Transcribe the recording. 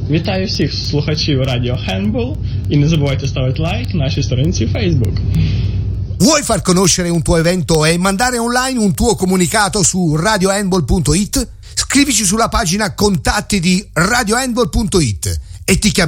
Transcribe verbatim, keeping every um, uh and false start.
Вітаю всіх слухачів Радіо Handball і не забувайте ставити лайк нашій сторінці Facebook. Vuoi far conoscere un tuo evento e mandare online un tuo comunicato su radio handball punto it? Scrivici sulla pagina contatti di radio handball punto it e ti chiamiamo